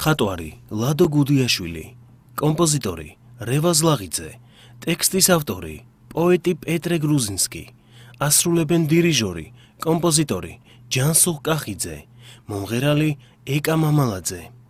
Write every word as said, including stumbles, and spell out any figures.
მხატვარი ლადო გუდიაშვილი, კომპოზიტორი რევაზ ლაღიძე, ტექსტის ავტორი პოეტი პეტრე გრუზინსკი, ასრულებენ დირიჟორი, კომპოზიტორი ჯანსუღ კახიძე, მომღერალი ეკა მამალაძე.